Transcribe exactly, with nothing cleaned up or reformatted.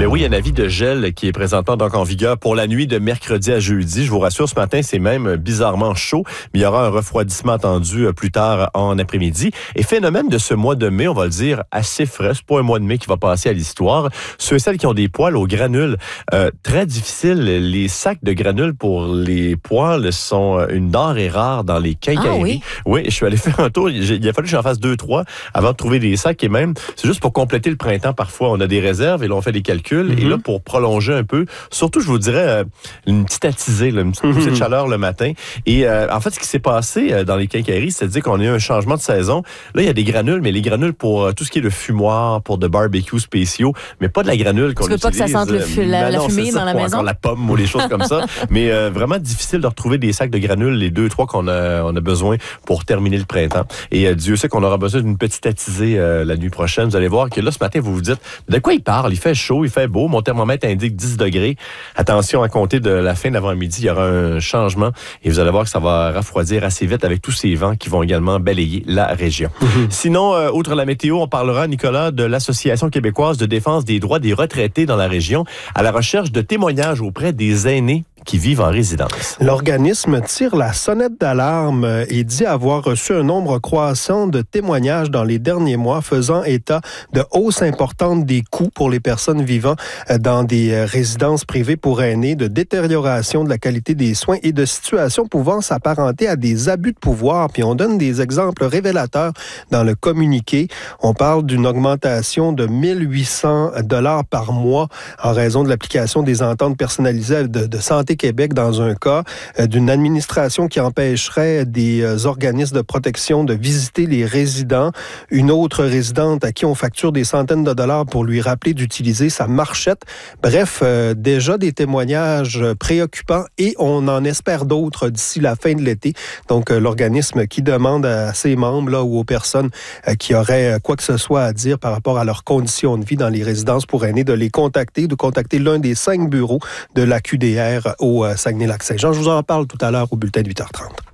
Mais oui, il y a un avis de gel qui est présentement donc en vigueur pour la nuit de mercredi à jeudi. Je vous rassure, ce matin, c'est même bizarrement chaud, mais il y aura un refroidissement attendu plus tard en après-midi. Et phénomène de ce mois de mai, on va le dire, assez frais. C'est pas un mois de mai qui va passer à l'histoire. Ceux et celles qui ont des poils aux granules, euh, très difficile. Les sacs de granules pour les poils sont une denrée rare dans les quincailleries. Ah oui? Oui, je suis allé faire un tour. Il a fallu que j'en fasse deux, trois avant de trouver des sacs. Et même, c'est juste pour compléter le printemps. Parfois, on a des réserves et là, on fait des calculs. Mm-hmm. Et là, pour prolonger un peu, surtout, je vous dirais, euh, une petite attisée, là, une petite poussée mm-hmm. de chaleur le matin. Et euh, en fait, ce qui s'est passé euh, dans les quincailleries, c'est-à-dire qu'on a eu un changement de saison. Là, il y a des granules, mais les granules pour euh, tout ce qui est le fumoir, pour de barbecues spéciaux, mais pas de la granule qu'on utilise. Tu veux pas que ça sente le fu- la, la non, fumée dans la maison? Encore la pomme ou les choses comme ça. Mais euh, vraiment difficile de retrouver des sacs de granules, les deux, trois qu'on a, on a besoin pour terminer le printemps. Et euh, Dieu sait qu'on aura besoin d'une petite attisée euh, la nuit prochaine. Vous allez voir que là, ce matin, vous vous dites, de quoi il parle? Il fait chaud, il fait beau. Mon thermomètre indique dix degrés. Attention, à compter de la fin d'avant-midi, il y aura un changement. Et vous allez voir que ça va refroidir assez vite avec tous ces vents qui vont également balayer la région. Mm-hmm. Sinon, euh, outre la météo, on parlera, Nicolas, de l'Association québécoise de défense des droits des retraités dans la région, à la recherche de témoignages auprès des aînés qui vivent en résidence. L'organisme tire la sonnette d'alarme et dit avoir reçu un nombre croissant de témoignages dans les derniers mois faisant état de hausse importante des coûts pour les personnes vivant dans des résidences privées pour aînés, de détérioration de la qualité des soins et de situations pouvant s'apparenter à des abus de pouvoir. Puis on donne des exemples révélateurs dans le communiqué. On parle d'une augmentation de mille huit cents dollars par mois en raison de l'application des ententes personnalisées de, de santé Québec dans un cas, euh, d'une administration qui empêcherait des euh, organismes de protection de visiter les résidents, une autre résidente à qui on facture des centaines de dollars pour lui rappeler d'utiliser sa marchette. Bref, euh, déjà des témoignages préoccupants et on en espère d'autres d'ici la fin de l'été. Donc, euh, l'organisme qui demande à ses membres là, ou aux personnes euh, qui auraient quoi que ce soit à dire par rapport à leurs conditions de vie dans les résidences pour aînés, de les contacter, de contacter l'un des cinq bureaux de la Q D R au Saguenay-Lac-Saint-Jean. Je vous en parle tout à l'heure au bulletin de huit heures trente.